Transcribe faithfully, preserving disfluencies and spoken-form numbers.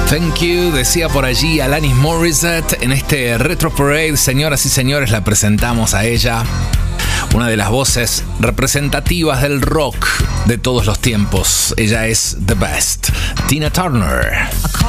Thank you, decía por allí Alanis Morissette. En este Retro Parade, señoras y señores, la presentamos a ella. Una de las voces representativas del rock de todos los tiempos. Ella es The Best, Tina Turner.